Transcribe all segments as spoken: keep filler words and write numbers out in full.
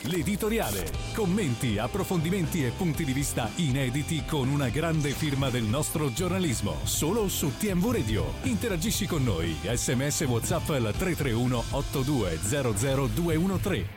l'editoriale. Commenti, approfondimenti e punti di vista inediti con una grande firma del nostro giornalismo. Solo su T M V Radio. Interagisci con noi. S M S WhatsApp al tre tre uno otto due zero zero due uno tre.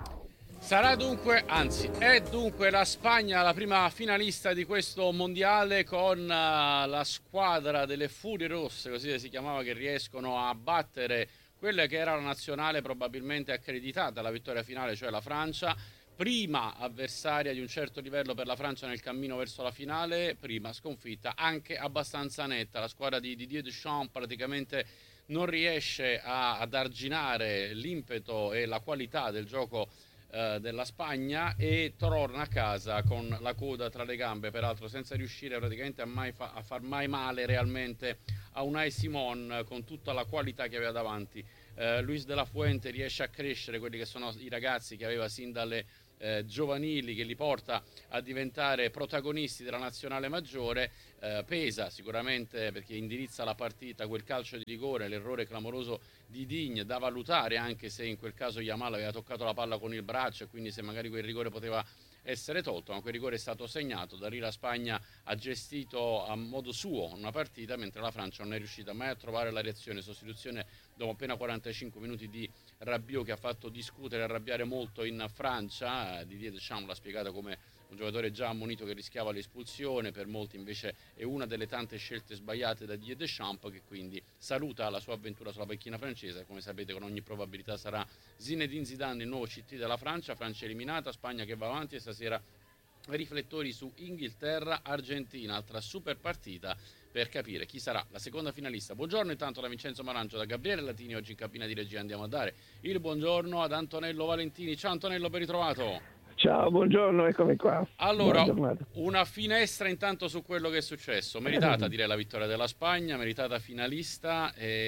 Sarà dunque, anzi, è dunque la Spagna la prima finalista di questo mondiale, con uh, la squadra delle Furie Rosse, così si chiamava, che riescono a battere quella che era la nazionale probabilmente accreditata alla vittoria finale, cioè la Francia, prima avversaria di un certo livello per la Francia nel cammino verso la finale, prima sconfitta anche abbastanza netta. La squadra di Didier Deschamps praticamente non riesce a, ad arginare l'impeto e la qualità del gioco della Spagna e torna a casa con la coda tra le gambe, peraltro senza riuscire praticamente a, mai fa- a far mai male realmente a Unai Simon, con tutta la qualità che aveva davanti. eh, Luis de la Fuente riesce a crescere quelli che sono i ragazzi che aveva sin dalle eh, giovanili, che li porta a diventare protagonisti della nazionale maggiore. Eh, pesa sicuramente perché indirizza la partita quel calcio di rigore, l'errore clamoroso di Digne, da valutare, anche se in quel caso Yamal aveva toccato la palla con il braccio e quindi se magari quel rigore poteva essere tolto, ma quel rigore è stato segnato. Da lì la Spagna ha gestito a modo suo una partita, mentre la Francia non è riuscita mai a trovare la reazione. Sostituzione dopo appena quarantacinque minuti di Rabiot, che ha fatto discutere e arrabbiare molto in Francia. Didier Deschamps l'ha spiegata come un giocatore già ammonito che rischiava l'espulsione, per molti invece è una delle tante scelte sbagliate da Didier Deschamps, che quindi saluta la sua avventura sulla panchina francese. Come sapete, con ogni probabilità sarà Zinedine Zidane il nuovo C T della Francia. Francia eliminata, Spagna che va avanti, e stasera riflettori su Inghilterra-Argentina, altra super partita per capire chi sarà la seconda finalista. Buongiorno intanto da Vincenzo Marancio, da Gabriele Latini. Oggi in cabina di regia andiamo a dare il buongiorno ad Antonello Valentini. Ciao Antonello, ben ritrovato. Ciao, buongiorno, eccomi qua. Allora, una finestra intanto su quello che è successo. Meritata, direi, la vittoria della Spagna, meritata finalista.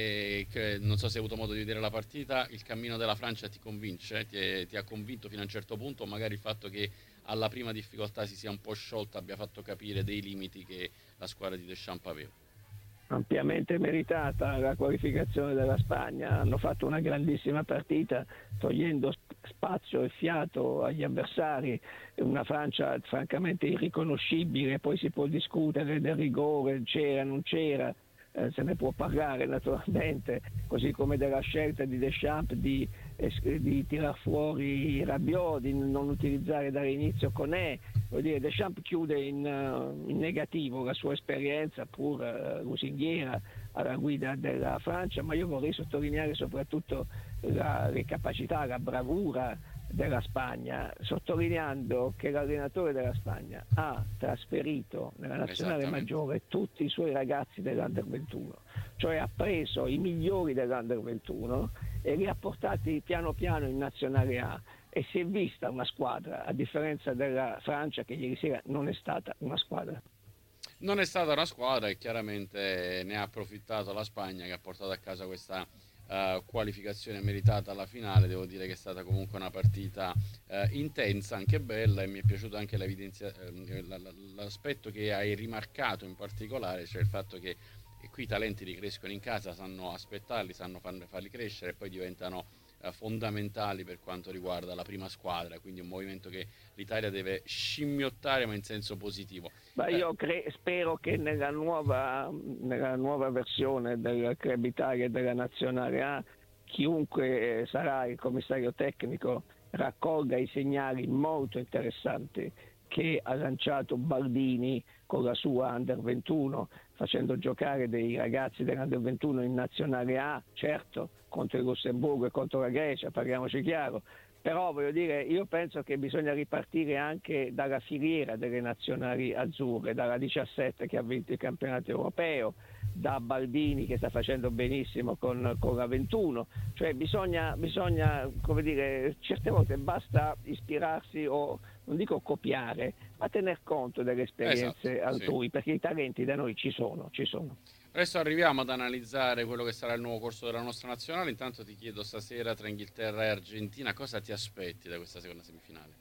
E che, non so se hai avuto modo di vedere la partita, il cammino della Francia ti convince? Ti, è, ti ha convinto fino a un certo punto, o magari il fatto che alla prima difficoltà si sia un po' sciolta abbia fatto capire dei limiti che la squadra di Deschamps aveva? Ampiamente meritata la qualificazione della Spagna. Hanno fatto una grandissima partita, togliendo spazio e fiato agli avversari. Una Francia francamente irriconoscibile, poi si può discutere del rigore, c'era, non c'era, eh, se ne può parlare naturalmente, così come della scelta di Deschamps di, eh, di tirar fuori Rabiot, di non utilizzare dall'inizio Koné. Vuol dire, Deschamps chiude in, uh, in negativo la sua esperienza, pur uh, lusinghiera, alla guida della Francia, ma io vorrei sottolineare soprattutto la, le capacità, la bravura della Spagna, sottolineando che l'allenatore della Spagna ha trasferito nella nazionale maggiore tutti i suoi ragazzi dell'Under ventuno, cioè ha preso i migliori dell'Under ventuno e li ha portati piano piano in nazionale A, e si è vista una squadra, a differenza della Francia, che ieri sera non è stata una squadra. Non è stata una squadra, e chiaramente ne ha approfittato la Spagna, che ha portato a casa questa uh, qualificazione meritata alla finale. Devo dire che è stata comunque una partita uh, intensa, anche bella, e mi è piaciuto anche l'evidenzia, uh, l'aspetto che hai rimarcato in particolare, cioè il fatto che qui i talenti ricrescono in casa, sanno aspettarli, sanno farli crescere e poi diventano fondamentali per quanto riguarda la prima squadra, quindi un movimento che l'Italia deve scimmiottare, ma in senso positivo. Ma io cre- spero che nella nuova, nella nuova versione del Club Italia e della Nazionale A, chiunque sarà il commissario tecnico raccolga i segnali molto interessanti che ha lanciato Baldini con la sua Under ventuno, facendo giocare dei ragazzi dell'Under ventuno in nazionale A, certo, contro il Lussemburgo e contro la Grecia, parliamoci chiaro, però voglio dire, io penso che bisogna ripartire anche dalla filiera delle nazionali azzurre, dalla diciassette che ha vinto il campionato europeo, da Baldini che sta facendo benissimo con, con la ventuno, cioè bisogna, bisogna, come dire, certe volte basta ispirarsi o non dico copiare, ma tener conto delle esperienze esatto, altrui, sì. Perché i talenti da noi ci sono, ci sono. Adesso arriviamo ad analizzare quello che sarà il nuovo corso della nostra nazionale. Intanto ti chiedo, stasera tra Inghilterra e Argentina, cosa ti aspetti da questa seconda semifinale?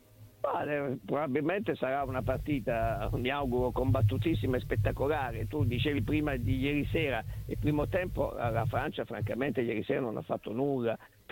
Vale, probabilmente sarà una partita, mi auguro, combattutissima e spettacolare. Tu dicevi prima di ieri sera, il primo tempo la Francia francamente ieri sera non ha fatto nulla,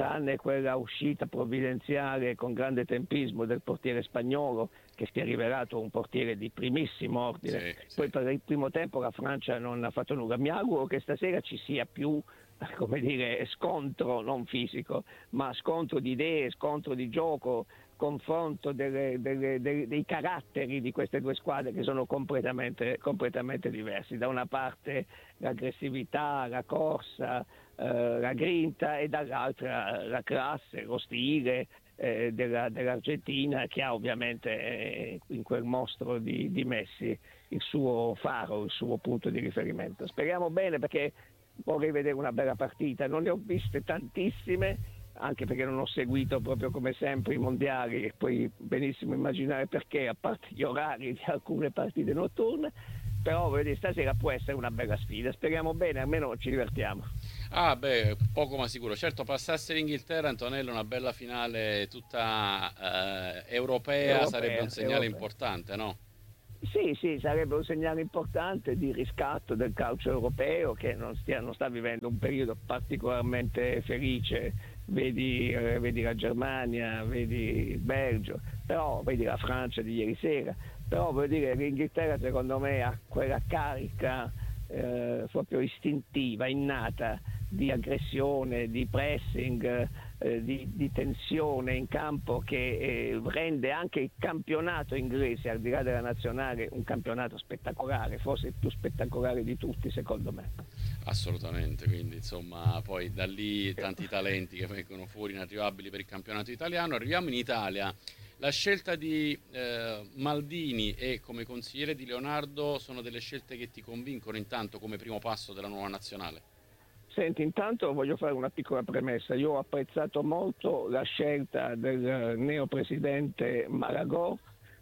tranne quella uscita provvidenziale con grande tempismo del portiere spagnolo, che si è rivelato un portiere di primissimo ordine. Sì, Poi sì. per il primo tempo la Francia non ha fatto nulla. Mi auguro che stasera ci sia più, come dire, scontro non fisico, ma scontro di idee, scontro di gioco, confronto delle, delle, dei, dei caratteri di queste due squadre che sono completamente, completamente diversi. Da una parte l'aggressività, la corsa, eh, la grinta, e dall'altra la classe, lo stile eh, della, dell'Argentina, che ha ovviamente eh, in quel mostro di, di Messi il suo faro, il suo punto di riferimento. Speriamo bene, perché vorrei vedere una bella partita. Non ne ho viste tantissime, anche perché non ho seguito proprio come sempre i mondiali, e puoi benissimo immaginare perché, a parte gli orari di alcune partite notturne. Però vedi, stasera può essere una bella sfida. Speriamo bene, almeno ci divertiamo. Ah, beh, poco ma sicuro. Certo, passasse l'Inghilterra, Antonello, una bella finale tutta eh, europea sarebbe un Europea, segnale europea. importante, no? Sì, sì, sarebbe un segnale importante di riscatto del calcio europeo, che non, stia, non sta vivendo un periodo particolarmente felice. Vedi, eh, vedi la Germania, vedi il Belgio, però vedi la Francia di ieri sera. Però vuol dire, l'Inghilterra secondo me ha quella carica eh, proprio istintiva, innata, di aggressione, di pressing, eh, di, di tensione in campo, che eh, rende anche il campionato inglese, al di là della nazionale, un campionato spettacolare, forse il più spettacolare di tutti secondo me. Assolutamente, quindi insomma poi da lì tanti talenti che vengono fuori inarrivabili per il campionato italiano. Arriviamo in Italia. La scelta di eh, Maldini e come consigliere di Leonardo sono delle scelte che ti convincono intanto come primo passo della nuova nazionale? Senti, intanto voglio fare una piccola premessa. Io ho apprezzato molto la scelta del neopresidente Malagò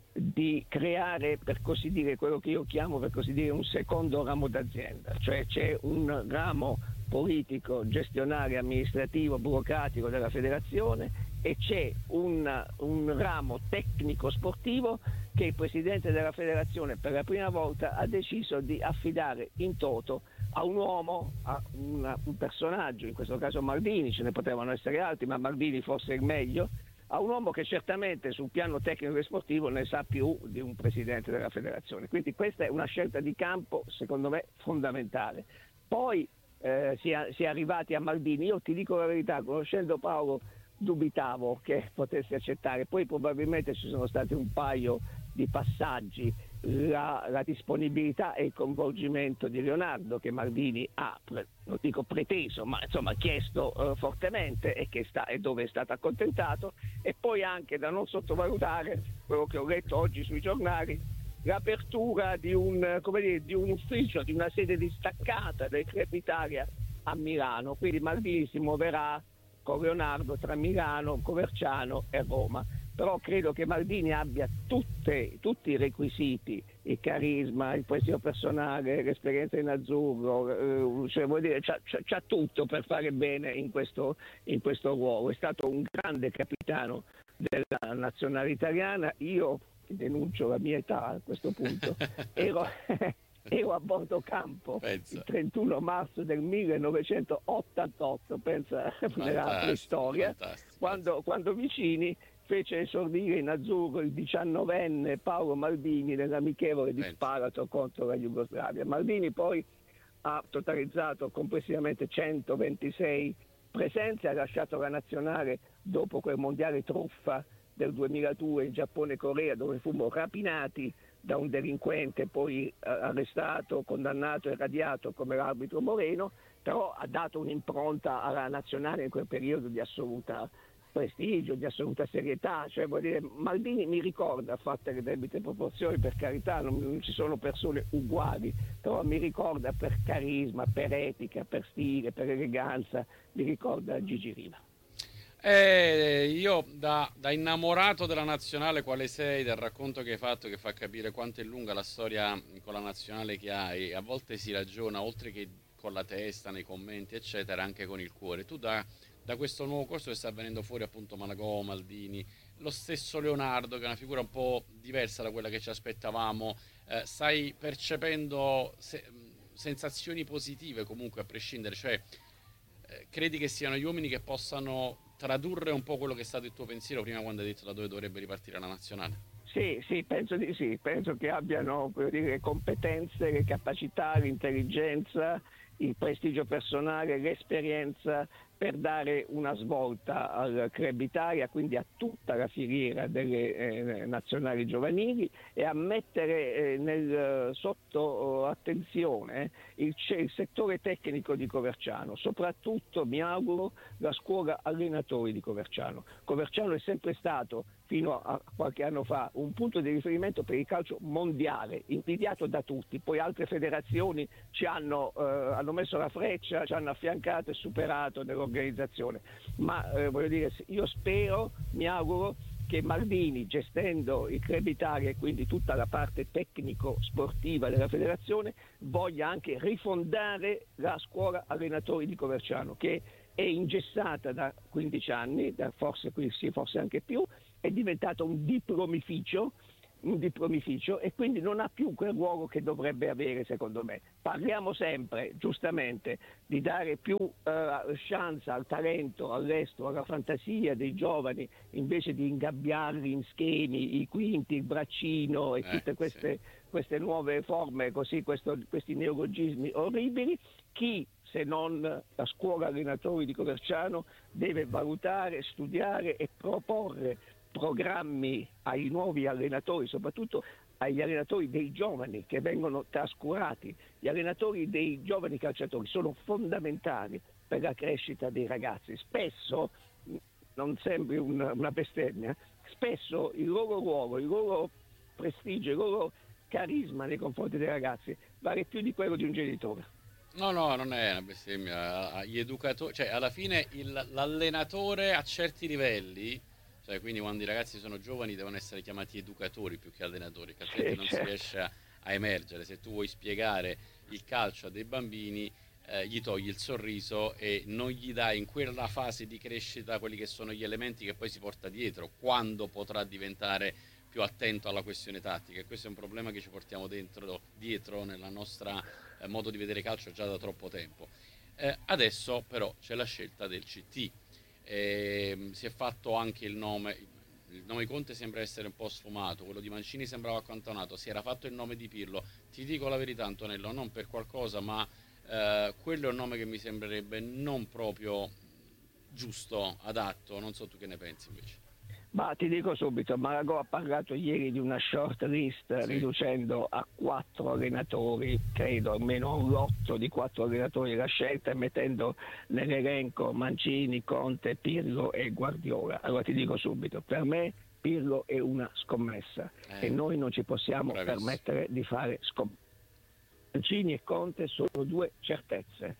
di creare, per così dire, quello che io chiamo, per così dire, un secondo ramo d'azienda. Cioè c'è un ramo politico, gestionale, amministrativo, burocratico della federazione, e c'è un, un ramo tecnico-sportivo che il presidente della federazione per la prima volta ha deciso di affidare in toto a un uomo, a una, un personaggio, in questo caso Maldini. Ce ne potevano essere altri, ma Maldini forse è il meglio, a un uomo che certamente sul piano tecnico e sportivo ne sa più di un presidente della federazione. Quindi questa è una scelta di campo, secondo me, fondamentale. Poi eh, si, è, si è arrivati a Maldini. Io ti dico la verità, conoscendo Paolo dubitavo che potesse accettare, poi probabilmente ci sono stati un paio di passaggi, la, la disponibilità e il coinvolgimento di Leonardo, che Maldini ha, non dico preteso, ma insomma chiesto eh, fortemente, e che sta, e dove è stato accontentato. E poi anche da non sottovalutare quello che ho letto oggi sui giornali, l'apertura di un, come dire, di un ufficio, di una sede distaccata del Club Italia a Milano. Quindi Maldini si muoverà con Leonardo tra Milano, Coverciano e Roma. Però credo che Maldini abbia tutte, tutti i requisiti, il carisma, il prestio personale, l'esperienza in azzurro, eh, cioè vuol dire c'ha, c'ha, c'ha tutto per fare bene in questo, in questo ruolo. È stato un grande capitano della nazionale italiana. Io denuncio la mia età a questo punto, ero, ero a bordo campo Pensa. il trentuno marzo del millenovecentottantotto, pensa, nella preistoria, quando, quando Vicini fece esordire in azzurro il diciannovenne Paolo Maldini nell'amichevole di Sparato contro la Jugoslavia. Maldini poi ha totalizzato complessivamente centoventisei presenze, ha lasciato la nazionale dopo quel mondiale truffa del duemiladue in Giappone e Corea, dove fummo rapinati da un delinquente poi arrestato, condannato e radiato come l'arbitro Moreno. Però ha dato un'impronta alla nazionale in quel periodo di assoluta prestigio, di assoluta serietà. Cioè vuol dire, Maldini mi ricorda, fatte le debite proporzioni, per carità, non, non ci sono persone uguali, però mi ricorda per carisma, per etica, per stile, per eleganza, mi ricorda Gigi Riva. Eh, io da, da innamorato della nazionale quale sei, del racconto che hai fatto, che fa capire quanto è lunga la storia con la nazionale che hai, a volte si ragiona oltre che con la testa, nei commenti eccetera, anche con il cuore. Tu da, da questo nuovo corso che sta venendo fuori, appunto Malagò, Maldini, lo stesso Leonardo, che è una figura un po' diversa da quella che ci aspettavamo, eh, stai percependo se, sensazioni positive comunque a prescindere, cioè eh, credi che siano gli uomini che possano tradurre un po' quello che è stato il tuo pensiero prima, quando hai detto da dove dovrebbe ripartire la nazionale? Sì, sì, penso di sì, penso che abbiano, voglio dire, competenze, le capacità, l'intelligenza, il prestigio personale, l'esperienza per dare una svolta al Club Italia, quindi a tutta la filiera delle eh, nazionali giovanili, e a mettere eh, nel, sotto attenzione il, il settore tecnico di Coverciano, soprattutto mi auguro la scuola allenatori di Coverciano. Coverciano è sempre stato, fino a qualche anno fa, un punto di riferimento per il calcio mondiale, invidiato da tutti. Poi altre federazioni ci hanno, eh, hanno messo la freccia, ci hanno affiancato e superato nell'organizzazione. Ma eh, voglio dire, io spero, mi auguro che Maldini, gestendo il Club Italia e quindi tutta la parte tecnico-sportiva della federazione, voglia anche rifondare la scuola allenatori di Coverciano, che è ingessata da quindici anni, da forse, sì, forse anche più, è diventato un diplomificio, un diplomificio e quindi non ha più quel ruolo che dovrebbe avere, secondo me. Parliamo sempre, giustamente, di dare più eh, chance al talento, all'estero, alla fantasia dei giovani, invece di ingabbiarli in schemi, i quinti, il braccino e Eh, tutte queste, sì. queste nuove forme, così, questo, questi neologismi orribili. Chi, se non la scuola allenatori di Coverciano, deve valutare, studiare e proporre programmi ai nuovi allenatori, soprattutto agli allenatori dei giovani che vengono trascurati. Gli allenatori dei giovani calciatori sono fondamentali per la crescita dei ragazzi. Spesso, non sembri una, una bestemmia, spesso il loro ruolo, il loro prestigio, il loro carisma nei confronti dei ragazzi vale più di quello di un genitore. No, no, non è una bestemmia. Gli educatori, cioè alla fine il- l'allenatore a certi livelli, cioè quindi quando i ragazzi sono giovani devono essere chiamati educatori più che allenatori, che altrimenti Sì, non si certo. riesce a, a emergere. Se tu vuoi spiegare il calcio a dei bambini, eh, gli togli il sorriso e non gli dai in quella fase di crescita quelli che sono gli elementi che poi si porta dietro, quando potrà diventare più attento alla questione tattica. E questo è un problema che ci portiamo dentro, dietro nella nostra eh, modo di vedere calcio già da troppo tempo. Eh, adesso però c'è la scelta del C T. Ehm, si è fatto anche il nome, il nome di Conte sembra essere un po' sfumato, quello di Mancini sembrava accantonato, si era fatto il nome di Pirlo. Ti dico la verità, Antonello, non per qualcosa, ma eh, quello è un nome che mi sembrerebbe non proprio giusto, adatto. Non so tu che ne pensi invece. Ma ti dico subito, Maragò ha parlato ieri di una short list, Sì. riducendo a quattro allenatori, credo almeno a un lotto di quattro allenatori la scelta, e mettendo nell'elenco Mancini, Conte, Pirlo e Guardiola. Allora ti dico subito, per me Pirlo è una scommessa Eh, e noi non ci possiamo bravissimo. permettere di fare scommesse. Mancini e Conte sono due certezze.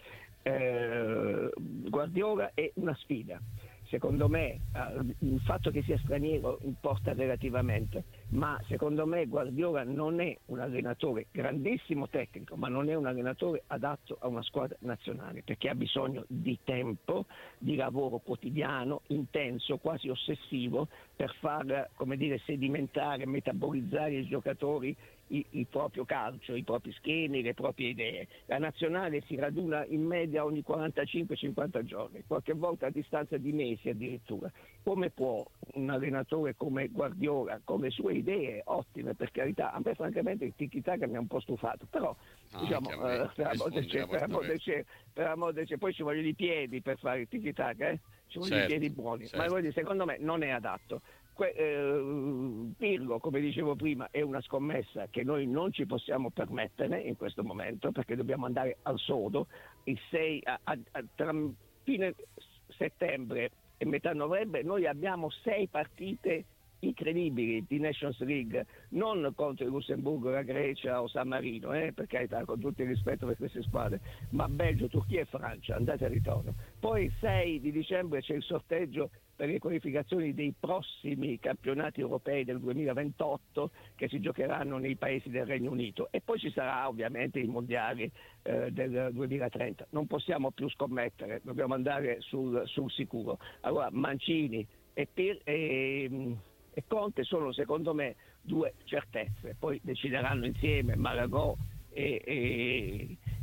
Eh, Guardiola è una sfida. Secondo me eh, il fatto che sia straniero importa relativamente, ma secondo me Guardiola non è un allenatore grandissimo tecnico, ma non è un allenatore adatto a una squadra nazionale, perché ha bisogno di tempo, di lavoro quotidiano, intenso, quasi ossessivo, per far, come dire, sedimentare, metabolizzare i giocatori il, il proprio calcio, i propri schemi, le proprie idee. La nazionale si raduna in media ogni quarantacinque cinquanta giorni, qualche volta a distanza di mesi addirittura. Come può un allenatore come Guardiola, con le sue idee ottime, per carità, a me francamente il tiki-taka mi ha un po' stufato, però No, diciamo, anche a me. eh, per Mi amor del sfondi la cielo, per porta amor del aperta. cielo, per amor del cielo, poi ci vogliono i piedi per fare il tiki-taka, eh? Ci vogliono Certo, i piedi buoni, ma certo. voglio dire, secondo me non è adatto. Que- eh, Pirlo, come dicevo prima, è una scommessa che noi non ci possiamo permettere in questo momento, perché dobbiamo andare al sodo. Il sei a, a, a, tra fine settembre e metà novembre noi abbiamo sei partite incredibili di Nations League, non contro il Lussemburgo, la Grecia o San Marino, eh, per carità, con tutto il rispetto per queste squadre, ma Belgio, Turchia e Francia, andate e ritorno. Poi il sei di dicembre c'è il sorteggio per le qualificazioni dei prossimi campionati europei del duemilaventotto, che si giocheranno nei paesi del Regno Unito, e poi ci sarà ovviamente i mondiali eh, del duemilatrenta. Non possiamo più scommettere, dobbiamo andare sul, sul sicuro. Allora Mancini e, Pir- e, e Conte sono secondo me due certezze, poi decideranno insieme Maragò e, e,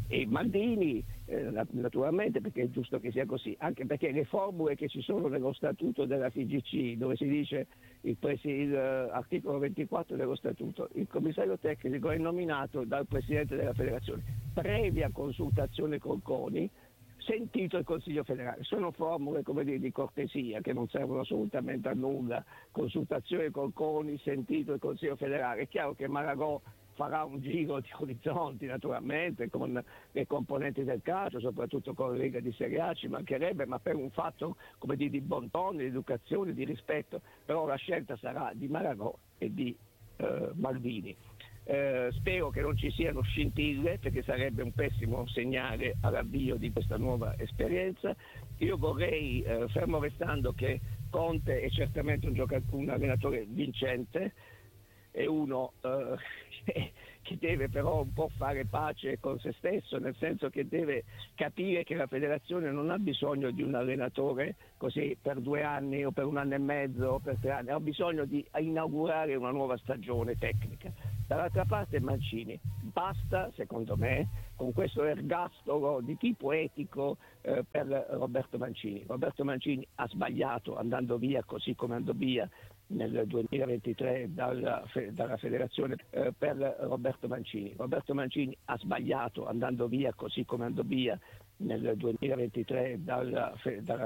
e Maldini, eh, naturalmente, perché è giusto che sia così, anche perché le formule che ci sono nello statuto della F I G C, dove si dice il, presi- il uh, articolo ventiquattro dello statuto, il commissario tecnico è nominato dal Presidente della Federazione previa consultazione col CONI, sentito il Consiglio federale. Sono formule, come dire, di cortesia che non servono assolutamente a nulla. Consultazione col CONI, sentito il Consiglio federale. È chiaro che Maragò farà un giro di orizzonti naturalmente con le componenti del calcio, soprattutto con la Lega di Serie A, ci mancherebbe, ma per un fatto, come dire, di bon ton, di educazione, di rispetto. Però la scelta sarà di Maragò e di eh, Maldini. Eh, spero che non ci siano scintille, perché sarebbe un pessimo segnale all'avvio di questa nuova esperienza. Io vorrei, eh, fermo restando che Conte è certamente un, giocatore, un allenatore vincente, è uno eh, che deve però un po' fare pace con se stesso, nel senso che deve capire che la federazione non ha bisogno di un allenatore così per due anni o per un anno e mezzo o per tre anni, ha bisogno di inaugurare una nuova stagione tecnica. Dall'altra parte Mancini, basta secondo me con questo ergastolo di tipo etico eh, per Roberto Mancini. Roberto Mancini ha sbagliato andando via così come andò via nel duemilaventitré dalla, dalla federazione eh, per Roberto Mancini. Roberto Mancini ha sbagliato andando via così come andò via nel duemilaventitré dalla, dalla